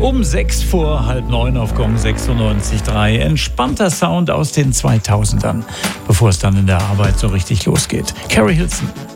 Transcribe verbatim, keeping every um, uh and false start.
Um sechs vor halb neun auf Gong sechsundneunzig Komma drei. Entspannter Sound aus den zweitausendern, bevor es dann in der Arbeit so richtig losgeht. Carrie Hilson.